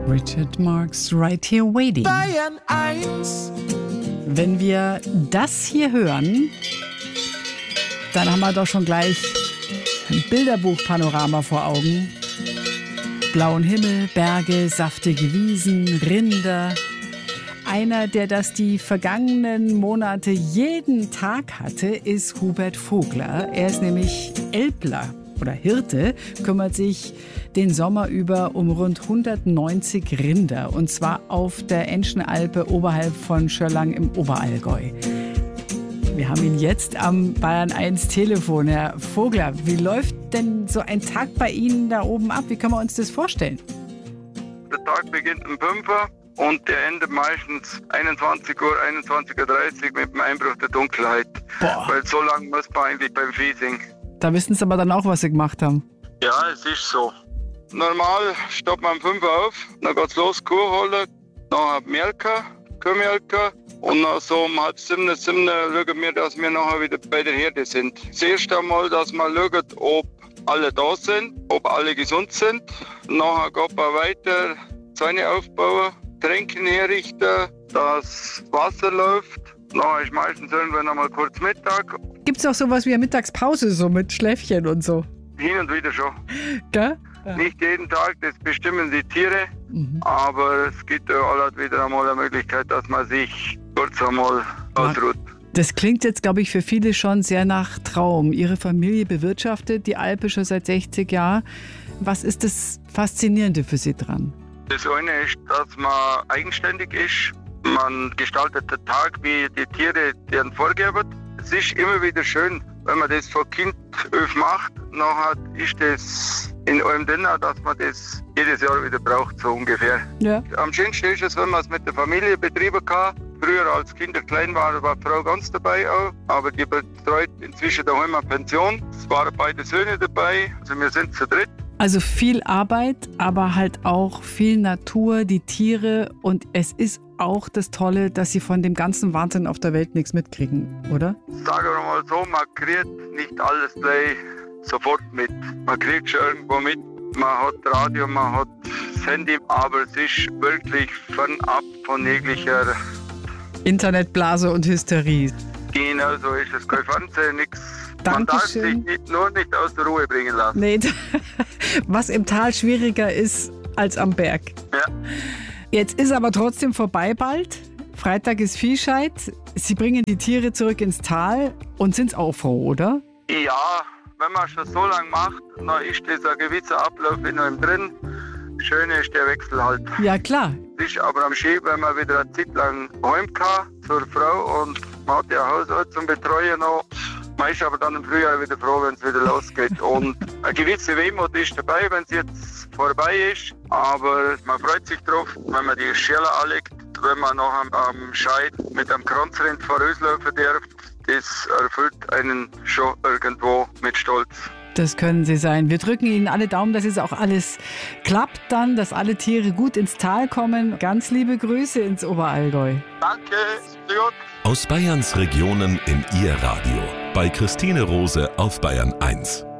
Richard Marx, Right Here Waiting. Bayern 1. Wenn wir das hier hören, dann haben wir doch schon gleich ein Bilderbuchpanorama vor Augen. Blauen Himmel, Berge, saftige Wiesen, Rinder. Einer, der das die vergangenen Monate jeden Tag hatte, ist Hubert Vogler. Er ist nämlich Elbler oder Hirte, kümmert sich den Sommer über um rund 190 Rinder. Und zwar auf der Enschenalpe oberhalb von Schörlang im Oberallgäu. Wir haben ihn jetzt am Bayern 1 Telefon. Herr Vogler, wie läuft denn so ein Tag bei Ihnen da oben ab? Wie können wir uns das vorstellen? Der Tag beginnt um 5 Uhr und der endet meistens 21 Uhr, 21.30 Uhr mit dem Einbruch der Dunkelheit. Boah. Weil so lange muss man eigentlich beim Feasing. Da wissen Sie aber dann auch, was Sie gemacht haben. Ja, es ist so. Normal steht man um 5 Uhr auf, dann geht's los, Kuh holen, nachher Melker, Kuhmelker. Und nach so um 6:30, 7 schauen wir, dass wir nachher wieder bei der Herde sind. Das erste Mal, dass man schaut, ob alle da sind, ob alle gesund sind. Nachher geht man weiter, Zäune aufbauen, Tränken herrichten, dass Wasser läuft. Nachher ist meistens irgendwann einmal kurz Mittag. Gibt es auch sowas wie eine Mittagspause, so mit Schläfchen und so? Hin und wieder schon. Gell? Ja. Nicht jeden Tag, das bestimmen die Tiere. Aber es gibt ja alle wieder einmal eine Möglichkeit, dass man sich kurz einmal ausruht. Das klingt jetzt, glaube ich, für viele schon sehr nach Traum. Ihre Familie bewirtschaftet die Alpe schon seit 60 Jahren. Was ist das Faszinierende für Sie dran? Das eine ist, dass man eigenständig ist. Man gestaltet den Tag, wie die Tiere deren vorgeben. Es ist immer wieder schön, wenn man das von Kind auf macht. Nachher ist das in allem drin, dass man das jedes Jahr wieder braucht, so ungefähr. Ja. Am schönsten ist es, wenn man es mit der Familie betrieben kann. Früher, als Kinder klein waren, war die Frau ganz dabei auch. Aber die betreut inzwischen daheim eine Pension. Es waren beide Söhne dabei. Also wir sind zu dritt. Also viel Arbeit, aber halt auch viel Natur, die Tiere. Und es ist auch das Tolle, dass Sie von dem ganzen Wahnsinn auf der Welt nichts mitkriegen, oder? Sagen wir mal so, man kriegt nicht alles gleich sofort mit. Man kriegt schon irgendwo mit. Man hat Radio, man hat das Handy, aber es ist wirklich fernab von jeglicher Internetblase und Hysterie. Genau so ist es. Kein Fernsehen, nichts. Man darf sich Dankeschön. nicht aus der Ruhe bringen lassen. Nee, was im Tal schwieriger ist als am Berg. Ja. Jetzt ist aber trotzdem vorbei bald. Freitag ist Viehscheid. Sie bringen die Tiere zurück ins Tal und sind auch froh, oder? Ja, wenn man schon so lange macht, dann ist das ein gewisser Ablauf in einem drin. Das Schöne ist der Wechsel halt. Ja, klar. Es ist aber am Schön, wenn man wieder eine Zeit lang heim kann zur Frau und man hat ja ein Hausort zum Betreuen noch. Man ist aber dann im Frühjahr wieder froh, wenn es wieder losgeht. Und eine gewisse Wehmut ist dabei, wenn es jetzt vorbei ist. Aber man freut sich drauf, wenn man die Schelle anlegt, wenn man noch am Scheid mit einem Kranzrind vorauslaufen darf. Das erfüllt einen schon irgendwo mit Stolz. Das können Sie sein. Wir drücken Ihnen alle Daumen, dass es auch alles klappt dann, dass alle Tiere gut ins Tal kommen. Ganz liebe Grüße ins Oberallgäu. Danke, gut. Aus Bayerns Regionen in Ihr Radio. Bei Christine Rose auf Bayern 1.